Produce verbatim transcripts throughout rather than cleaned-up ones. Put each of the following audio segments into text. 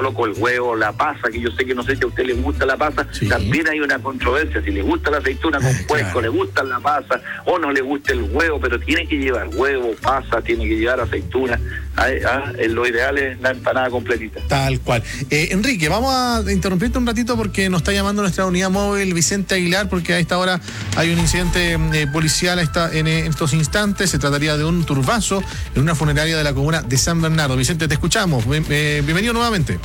colocó el huevo, la pasa, que yo sé que no sé si a usted le gusta la pasa, sí. También hay una controversia, si le gusta la aceituna con puerco, claro. Le gusta la pasa, o no le gusta el huevo, pero tiene que llevar huevo, pasa, tiene que llevar aceituna. Ah, ah, lo ideal es la empanada completita. Tal cual. Eh, Enrique, vamos a interrumpirte un ratito porque nos está llamando nuestra unidad móvil Vicente Aguilar, porque a esta hora hay un incidente eh, policial a esta, en, en estos instantes. Se trataría de un turbazo en una funeraria de la comuna de San Bernardo. Vicente, te escuchamos. Eh, bienvenido nuevamente.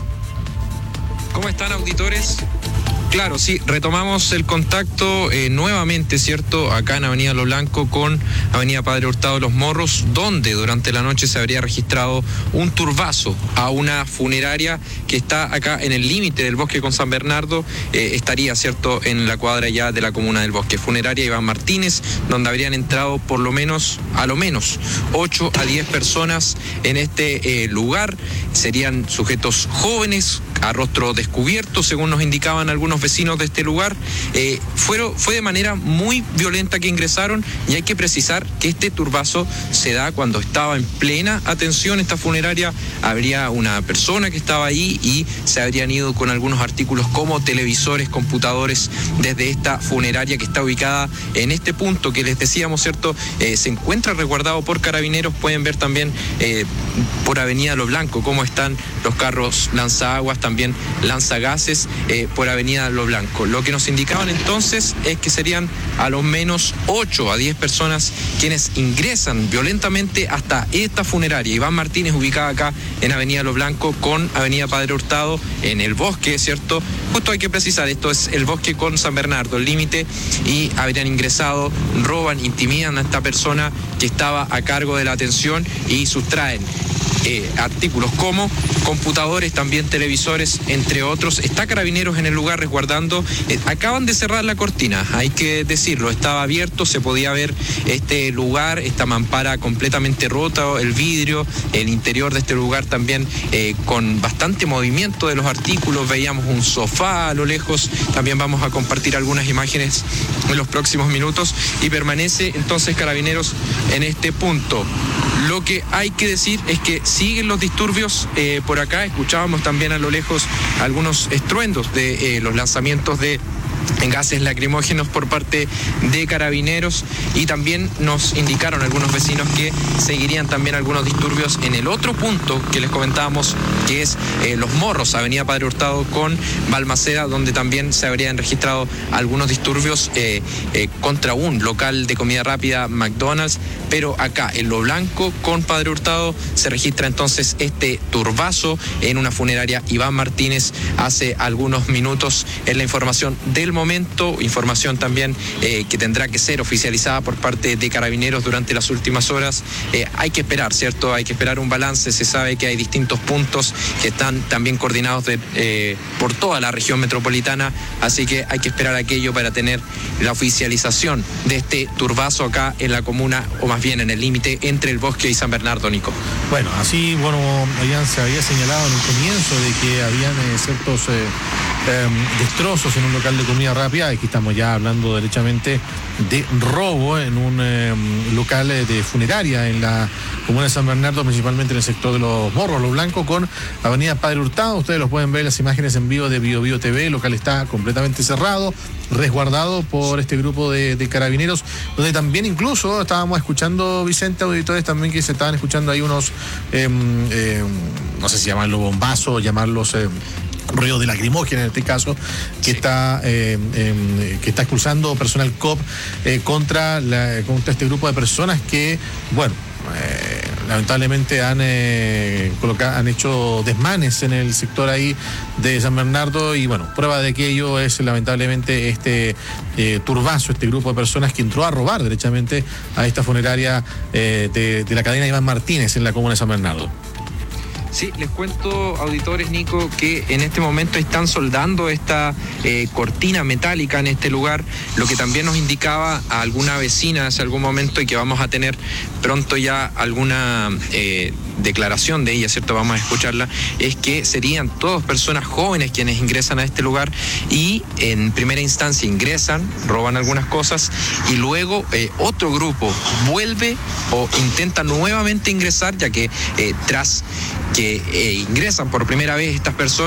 ¿Cómo están, auditores? Claro, sí, retomamos el contacto eh, nuevamente, ¿cierto? Acá en Avenida Lo Blanco con Avenida Padre Hurtado Los Morros, donde durante la noche se habría registrado un turbazo a una funeraria que está acá en el límite del bosque con San Bernardo, eh, estaría, ¿cierto?, en la cuadra ya de la comuna del bosque. Funeraria Iván Martínez, donde habrían entrado por lo menos, a lo menos, ocho a diez personas en este eh, lugar. Serían sujetos jóvenes, a rostro descubierto, según nos indicaban algunos vecinos de este lugar. Eh, fueron, fue de manera muy violenta que ingresaron, y hay que precisar que este turbazo se da cuando estaba en plena atención esta funeraria. Habría una persona que estaba ahí y se habrían ido con algunos artículos como televisores, computadores, desde esta funeraria que está ubicada en este punto que les decíamos, ¿cierto? Eh, se encuentra resguardado por carabineros. Pueden ver también eh, por Avenida Lo Blanco cómo están los carros lanzaguas, también lanzagases eh, por Avenida Lo Blanco. Lo que nos indicaban entonces es que serían a lo menos ocho a diez personas quienes ingresan violentamente hasta esta funeraria Iván Martínez, ubicada acá en Avenida Lo Blanco con Avenida Padre Hurtado, en el bosque, ¿cierto? Justo hay que precisar, esto es el bosque con San Bernardo, el límite, y habrían ingresado, roban, intimidan a esta persona que estaba a cargo de la atención y sustraen Eh, artículos como computadores, también televisores, entre otros. Está Carabineros en el lugar resguardando. Eh, acaban de cerrar la cortina, hay que decirlo, estaba abierto, se podía ver este lugar, esta mampara completamente rota, el vidrio, el interior de este lugar también eh, con bastante movimiento de los artículos. Veíamos un sofá a lo lejos, también vamos a compartir algunas imágenes en los próximos minutos, y permanece entonces Carabineros en este punto. Lo que hay que decir es que siguen los disturbios eh, por acá. Escuchábamos también a lo lejos algunos estruendos de eh, los lanzamientos de en gases lacrimógenos por parte de Carabineros, y también nos indicaron algunos vecinos que seguirían también algunos disturbios en el otro punto que les comentábamos, que es eh, Los Morros, Avenida Padre Hurtado con Balmaceda, donde también se habrían registrado algunos disturbios eh, eh, contra un local de comida rápida, McDonald's. Pero acá en Lo Blanco con Padre Hurtado se registra entonces este turbazo en una funeraria Iván Martínez hace algunos minutos. Es la información del momento, información también eh, que tendrá que ser oficializada por parte de Carabineros durante las últimas horas. Eh, hay que esperar, ¿cierto? Hay que esperar un balance. Se sabe que hay distintos puntos que están también coordinados de, eh, por toda la región metropolitana, así que hay que esperar aquello para tener la oficialización de este turbazo acá en la comuna, o más bien en el límite entre el bosque y San Bernardo, Nico. Bueno, así, bueno, habían, se había señalado en el comienzo de que habían eh, ciertos eh, eh, destrozos en un local de comida rápida. Aquí estamos ya hablando derechamente de robo en un eh, local de funeraria en la comuna de San Bernardo, principalmente en el sector de Los Morros, Lo Blanco, con Avenida Padre Hurtado. Ustedes los pueden ver las imágenes en vivo de Bio Bio T V. El local está completamente cerrado, resguardado por este grupo de, de carabineros, donde también incluso estábamos escuchando, Vicente, auditores también que se estaban escuchando ahí unos, eh, eh, no sé si llamarlo bombazo o llamarlos eh, ruido de lacrimógena en este caso, que sí. está eh, eh, que está expulsando personal C O P eh, contra, la, contra este grupo de personas que, bueno, eh, lamentablemente han eh, colocado, han hecho desmanes en el sector ahí de San Bernardo, y bueno, prueba de aquello es lamentablemente este eh, turbazo, este grupo de personas que entró a robar derechamente a esta funeraria eh, de, de la cadena Iván Martínez en la comuna de San Bernardo. Sí, les cuento, auditores, Nico, que en este momento están soldando esta eh, cortina metálica en este lugar, lo que también nos indicaba a alguna vecina hace algún momento, y que vamos a tener pronto ya alguna eh, declaración de ella, ¿cierto? Vamos a escucharla, es que serían todas personas jóvenes quienes ingresan a este lugar y en primera instancia ingresan, roban algunas cosas, y luego eh, otro grupo vuelve o intenta nuevamente ingresar, ya que eh, tras que eh, ingresan por primera vez estas personas,